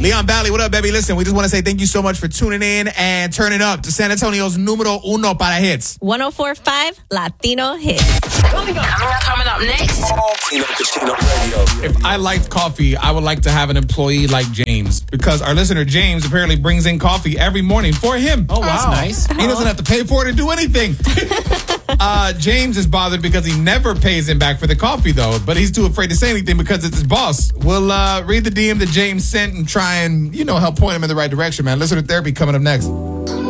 Leon Valley, what up, baby? Listen, we just want to say thank you so much for tuning in and turning up to San Antonio's numero uno para hits. 104.5 Latino Hits. Coming up next. Casino Radio. If I liked coffee, I would like to have an employee like James, because our listener James apparently brings in coffee every morning for him. Oh, wow. That's nice. He doesn't have to pay for it or do anything. James is bothered because he never pays him back for the coffee, though, but he's too afraid to say anything because it's his boss. We'll read the DM that James sent and try and, help point him in the right direction, man. Listener therapy coming up next.